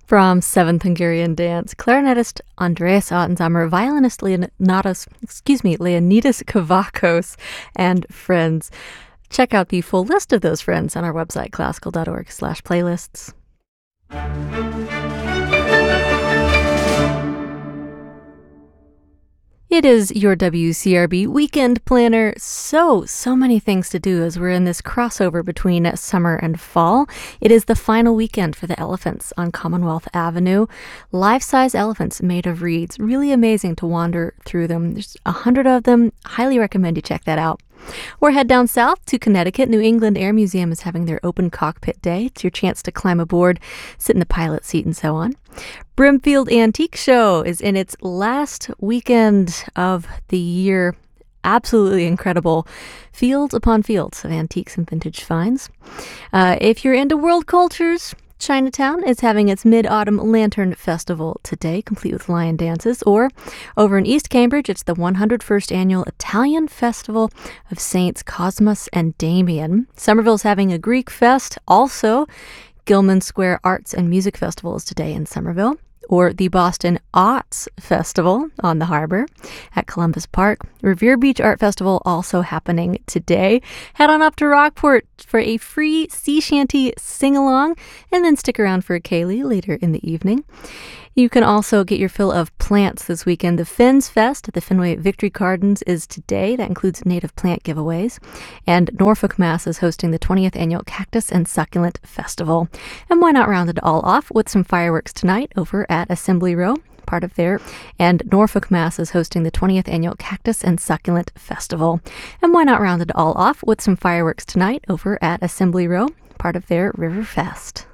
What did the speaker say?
From Seventh Hungarian Dance, clarinetist Andreas Ottenzamer, violinist Leonidas Kavakos, and friends. Check out the full list of those friends on our website, classical.org/playlists. It is your WCRB weekend planner. So many things to do as we're in this crossover between summer and fall. It is the final weekend for the elephants on Commonwealth Avenue. Life-size elephants made of reeds. Really amazing to wander through them. There's 100 of them. Highly recommend you check that out. Or head down south to Connecticut. New England Air Museum is having their open cockpit day. It's your chance to climb aboard, sit in the pilot seat, and so on. Brimfield Antique Show is in its last weekend of the year. Absolutely incredible. Fields upon fields of antiques and vintage finds. If you're into world cultures, Chinatown is having its Mid-Autumn Lantern Festival today, complete with lion dances. Or over in East Cambridge, it's the 101st Annual Italian Festival of Saints Cosmas and Damian. Somerville's having a Greek Fest. Also, Gilman Square Arts and Music Festival is today in Somerville. Or the Boston Arts Festival on the harbor at Columbus Park. Revere Beach Art Festival also happening today. Head on up to Rockport for a free sea shanty sing-along, and then stick around for a ceilidh later in the evening. You can also get your fill of plants this weekend. The Finns Fest at the Fenway Victory Gardens is today. That includes native plant giveaways. And Norfolk, Mass. Is hosting the 20th Annual Cactus and Succulent Festival. And why not round it all off with some fireworks tonight over at Assembly Row, part of their. And Norfolk, Mass. Is hosting the 20th Annual Cactus and Succulent Festival. And why not round it all off with some fireworks tonight over at Assembly Row, part of their River Fest.